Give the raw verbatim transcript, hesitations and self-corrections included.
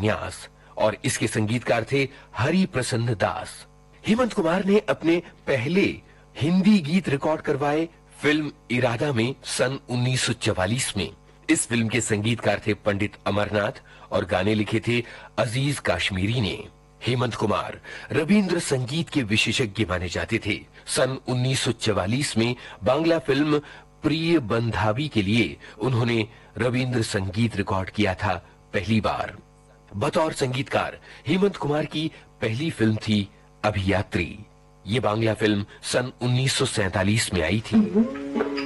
उपन्यास और इसके संगीतकार थे हरि प्रसन्न दास। हेमंत कुमार ने अपने पहले हिंदी गीत रिकॉर्ड करवाए फिल्म इरादा में सन उन्नीस सौ चवालीस में। इस फिल्म के संगीतकार थे पंडित अमरनाथ और गाने लिखे थे अजीज काश्मीरी ने। हेमंत कुमार रविंद्र संगीत के विशेषज्ञ माने जाते थे। सन उन्नीस सौ चवालीस में बांग्ला फिल्म प्रिय बंधावी के लिए उन्होंने रविंद्र संगीत रिकॉर्ड किया था पहली बार। बतौर संगीतकार हेमंत कुमार की पहली फिल्म थी अभियात्री। ये बांग्ला फिल्म सन उन्नीस सौ सैंतालीस में आई थी।